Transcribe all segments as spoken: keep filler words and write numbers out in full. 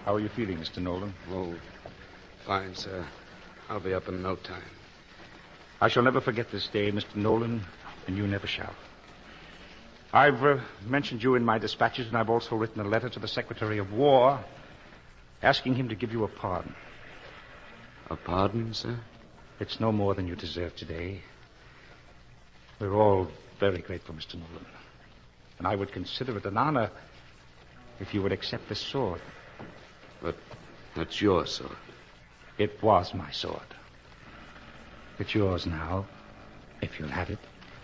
How are you feeling, Mister Nolan? Oh, fine, sir. I'll be up in no time. I shall never forget this day, Mister Nolan, and you never shall. I've uh, mentioned you in my dispatches, and I've also written a letter to the Secretary of War asking him to give you a pardon. A pardon, sir? It's no more than you deserve today. We're all very grateful, Mister Nolan. And I would consider it an honor if you would accept this sword. But that's your sword. It was my sword. It's yours now, if you'll have it.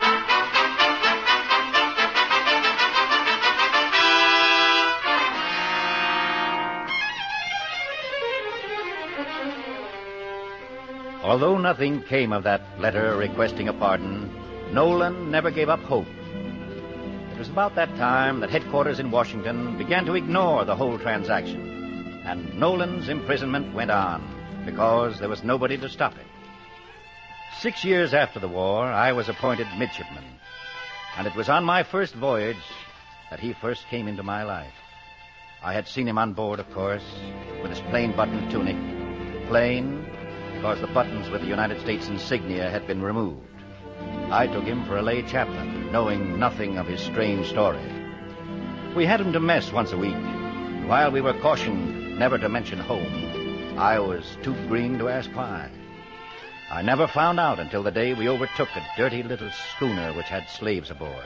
Although nothing came of that letter requesting a pardon, Nolan never gave up hope. It was about that time that headquarters in Washington began to ignore the whole transaction, and Nolan's imprisonment went on because there was nobody to stop it. Six years after the war, I was appointed midshipman, and it was on my first voyage that he first came into my life. I had seen him on board, of course, with his plain button tunic, plain because the buttons with the United States insignia had been removed. I took him for a lay chaplain, knowing nothing of his strange story. We had him to mess once a week, and while we were cautioned never to mention home, I was too green to ask why. I never found out until the day we overtook a dirty little schooner which had slaves aboard.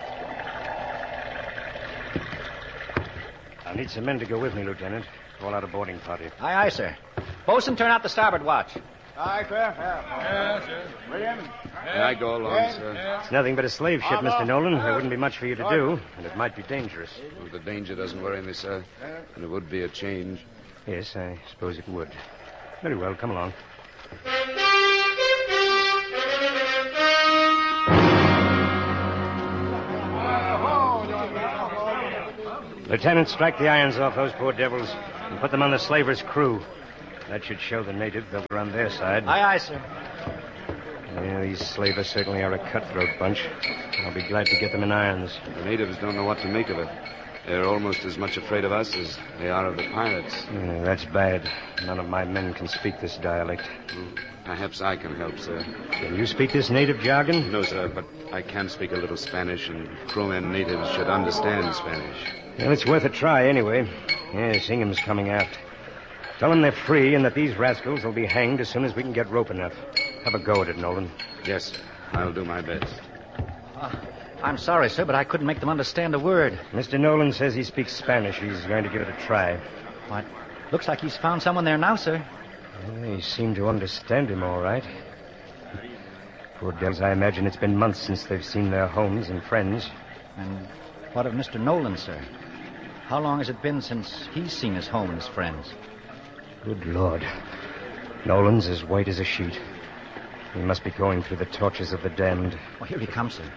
I'll need some men to go with me, Lieutenant. Call out a boarding party. Aye, aye, sir. Bosun, turn out the starboard watch. Aye, sir. Yeah, sir. William? May I go along, Yes, sir? yes. It's nothing but a slave ship, Mister Nolan. There wouldn't be much for you to do, and it might be dangerous. Well, the danger doesn't worry me, sir. And it would be a change. Yes, I suppose it would. Very well, come along. Lieutenant, strike the irons off those poor devils and put them on the slaver's crew. That should show the native they'll be on their side. Aye, aye, sir. Yeah, these slavers certainly are a cutthroat bunch. I'll be glad to get them in irons. The natives don't know what to make of it. They're almost as much afraid of us as they are of the pirates. Yeah, that's bad. None of my men can speak this dialect. Well, perhaps I can help, sir. Can you speak this native jargon? No, sir, but I can speak a little Spanish, and crewmen natives should understand Spanish. Well, it's worth a try anyway. Yes, Ingham's coming aft. Tell them they're free and that these rascals will be hanged as soon as we can get rope enough. Have a go at it, Nolan. Yes, sir. I'll do my best. Uh, I'm sorry, sir, but I couldn't make them understand a word. Mister Nolan says he speaks Spanish. He's going to give it a try. What? Looks like he's found someone there now, sir. Well, they seem to understand him all right. Poor devils, I imagine it's been months since they've seen their homes and friends. And what of Mister Nolan, sir? How long has it been since he's seen his home and his friends? Good Lord. Nolan's as white as a sheet. He must be going through the tortures of the damned. Oh, here he comes, sir.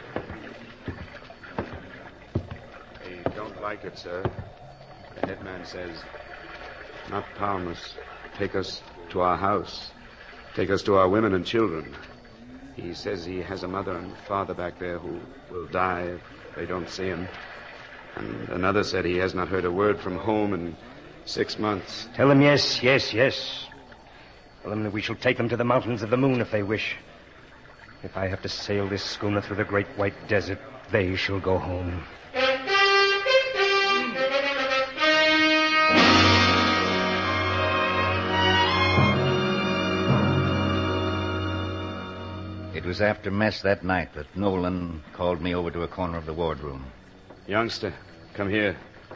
I don't like it, sir. The headman says, not pound us. Take us to our house. Take us to our women and children. He says he has a mother and father back there who will die if they don't see him. And another said he has not heard a word from home in six months. Tell them yes, yes, yes. Tell them that we shall take them to the mountains of the moon if they wish. If I have to sail this schooner through the great white desert, they shall go home. It was after mess that night that Nolan called me over to a corner of the wardroom. Youngster, come here.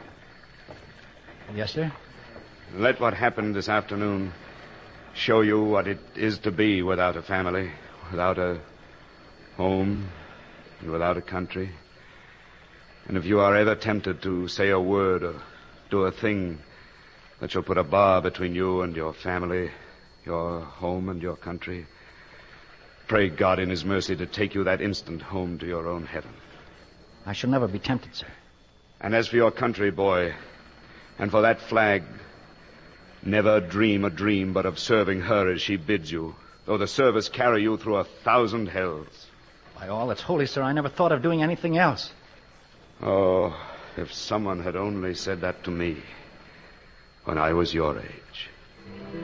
Yes, sir? Let what happened this afternoon show you what it is to be without a family, without a home, and without a country. And if you are ever tempted to say a word or do a thing that shall put a bar between you and your family, your home and your country, pray God in his mercy to take you that instant home to your own heaven. I shall never be tempted, sir. And as for your country, boy, and for that flag, never dream a dream but of serving her as she bids you, though the service carry you through a thousand hells. By all that's holy, sir, I never thought of doing anything else. Oh, if someone had only said that to me. when I was your age.